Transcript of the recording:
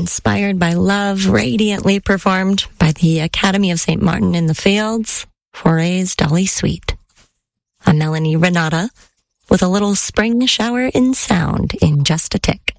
Inspired by Love, radiantly performed by the Academy of St. Martin in the Fields, Foray's Dolly Sweet. I'm Melanie Renata with a little spring shower in sound in just a tick.